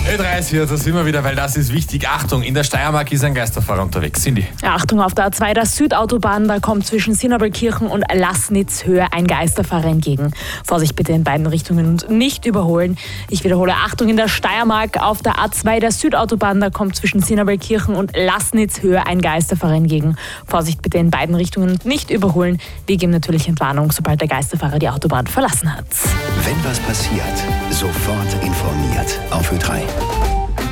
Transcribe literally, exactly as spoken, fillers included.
Ö drei ist hier, da sind wir wieder, weil das ist wichtig. Achtung, in der Steiermark ist ein Geisterfahrer unterwegs. Cindy. Ja, Achtung auf der A zwei, der Südautobahn, da kommt zwischen Sinnerbelkirchen und Lassnitz Höhe ein Geisterfahrer entgegen. Vorsicht bitte in beiden Richtungen und nicht überholen. Ich wiederhole, Achtung in der Steiermark auf der A zwei, der Südautobahn, da kommt zwischen Sinnerbelkirchen und Lassnitz Höhe ein Geisterfahrer entgegen. Vorsicht bitte in beiden Richtungen und nicht überholen. Wir geben natürlich Entwarnung, sobald der Geisterfahrer die Autobahn verlassen hat. Wenn was passiert, sofort informiert auf Ö drei.